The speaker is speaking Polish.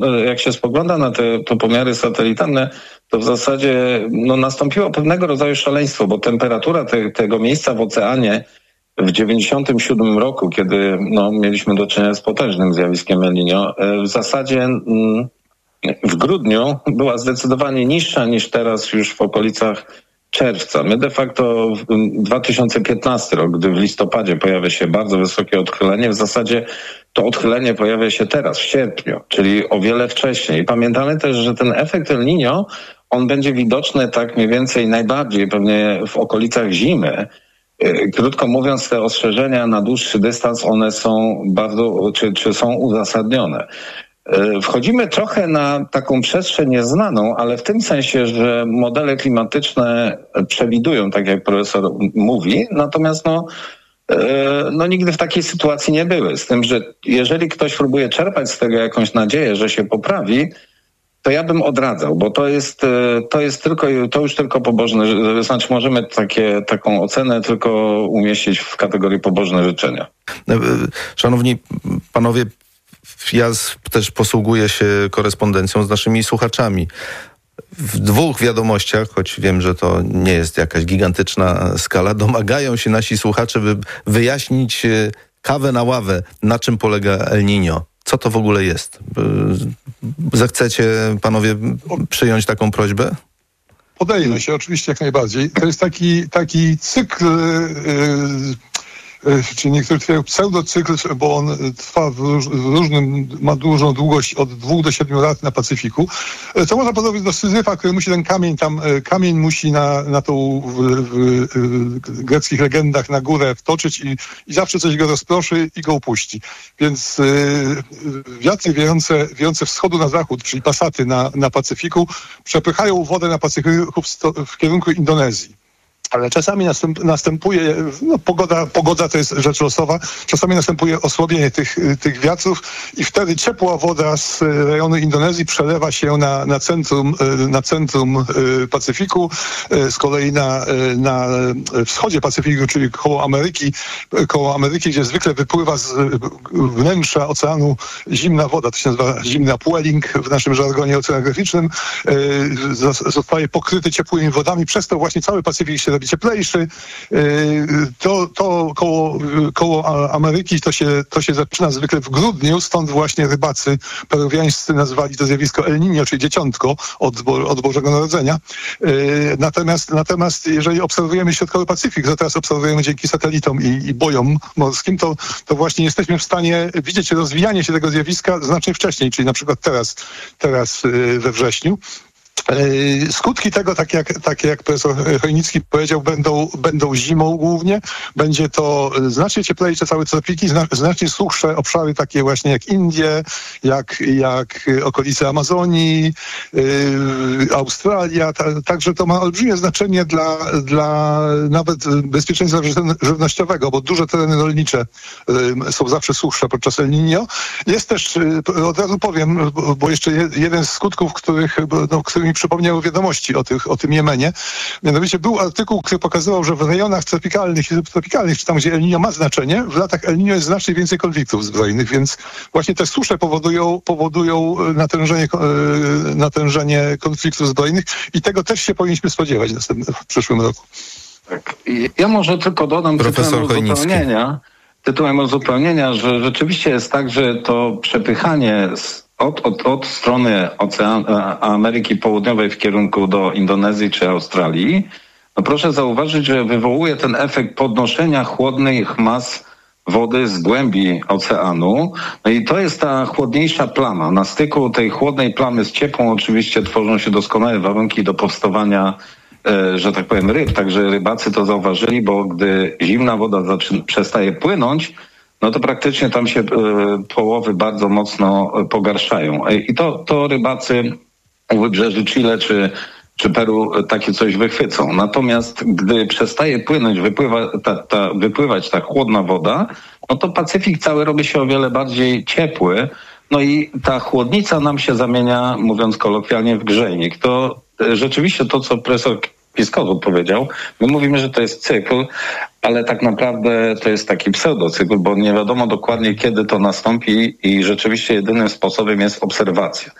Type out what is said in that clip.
jak się spogląda na te pomiary satelitarne, to w zasadzie nastąpiło pewnego rodzaju szaleństwo, bo temperatura tego miejsca w oceanie w 1997 roku, kiedy mieliśmy do czynienia z potężnym zjawiskiem El Niño, w zasadzie w grudniu była zdecydowanie niższa niż teraz już w okolicach czerwca. My de facto w 2015 rok, gdy w listopadzie pojawia się bardzo wysokie odchylenie, w zasadzie to odchylenie pojawia się teraz, w sierpniu, czyli o wiele wcześniej. Pamiętamy też, że ten efekt El Niño, on będzie widoczny tak mniej więcej najbardziej pewnie w okolicach zimy. Krótko mówiąc, te ostrzeżenia na dłuższy dystans, one są bardzo, czy są uzasadnione. Wchodzimy trochę na taką przestrzeń nieznaną, ale w tym sensie, że modele klimatyczne przewidują, tak jak profesor mówi, natomiast nigdy w takiej sytuacji nie były. Z tym, że jeżeli ktoś próbuje czerpać z tego jakąś nadzieję, że się poprawi, to ja bym odradzał, bo to już tylko pobożne, znaczy możemy taką ocenę tylko umieścić w kategorii pobożne życzenia. Szanowni panowie, ja też posługuję się korespondencją z naszymi słuchaczami. W 2 wiadomościach, choć wiem, że to nie jest jakaś gigantyczna skala, domagają się nasi słuchacze, by wyjaśnić kawę na ławę, na czym polega El Niño. Co to w ogóle jest? Zechcecie panowie przyjąć taką prośbę? Podejmę się oczywiście jak najbardziej. To jest taki cykl, czy niektórzy twierdzają pseudocykl, bo on trwa ma dużą długość od 2 do 7 lat na Pacyfiku. To można podobać do Syzyfa, który musi ten kamień musi na tą w greckich legendach na górę wtoczyć i zawsze coś go rozproszy i go upuści. Więc wiatry wiejące wschodu na zachód, czyli pasaty na Pacyfiku, przepychają wodę na Pacyfiku w kierunku Indonezji. Ale czasami następuje, pogoda to jest rzecz losowa, czasami następuje osłabienie tych wiatrów i wtedy ciepła woda z rejonu Indonezji przelewa się na centrum Pacyfiku, z kolei na wschodzie Pacyfiku, czyli koło Ameryki, gdzie zwykle wypływa z wnętrza oceanu zimna woda, to się nazywa zimny upwelling w naszym żargonie oceanograficznym, zostaje pokryty ciepłymi wodami, przez to właśnie cały Pacyfik się robi cieplejszy. To koło Ameryki to się zaczyna zwykle w grudniu, stąd właśnie rybacy peruwiańscy nazwali to zjawisko El Niño, czyli dzieciątko od Bożego Narodzenia. Natomiast jeżeli obserwujemy środkowy Pacyfik, to teraz obserwujemy dzięki satelitom i bojom morskim, to właśnie jesteśmy w stanie widzieć rozwijanie się tego zjawiska znacznie wcześniej, czyli na przykład teraz we wrześniu. Skutki tego, tak jak profesor Chojnicki powiedział, będą zimą głównie. Będzie to znacznie cieplejsze całe tropiki, znacznie suchsze obszary takie właśnie jak Indie, jak okolice Amazonii, Australia. Także to ma olbrzymie znaczenie dla nawet bezpieczeństwa żywnościowego, bo duże tereny rolnicze są zawsze suchsze podczas El Niño. Jest też, od razu powiem, bo jeszcze jeden z skutków, który mi przypomniały wiadomości o tym Jemenie. Mianowicie był artykuł, który pokazywał, że w rejonach tropikalnych i subtropikalnych, czy tam, gdzie El Niño ma znaczenie, w latach El Niño jest znacznie więcej konfliktów zbrojnych, więc właśnie te susze powodują natężenie konfliktów zbrojnych i tego też się powinniśmy spodziewać w przyszłym roku. Tak. Ja może tylko dodam tytułem uzupełnienia, że rzeczywiście jest tak, że to przepychanie od strony Ameryki Południowej w kierunku do Indonezji czy Australii, proszę zauważyć, że wywołuje ten efekt podnoszenia chłodnych mas wody z głębi oceanu. No i to jest ta chłodniejsza plama. Na styku tej chłodnej plamy z ciepłą oczywiście tworzą się doskonałe warunki do powstawania, że tak powiem, ryb. Także rybacy to zauważyli, bo gdy zimna woda przestaje płynąć, no to praktycznie tam się połowy bardzo mocno pogarszają. I to rybacy u wybrzeży Chile czy Peru takie coś wychwycą. Natomiast gdy przestaje płynąć, wypływać ta chłodna woda, no to Pacyfik cały robi się o wiele bardziej ciepły. No i ta chłodnica nam się zamienia, mówiąc kolokwialnie, w grzejnik. To rzeczywiście to, co profesor Piskow powiedział, my mówimy, że to jest cykl, ale tak naprawdę to jest taki pseudocykl, bo nie wiadomo dokładnie, kiedy to nastąpi i rzeczywiście jedynym sposobem jest obserwacja.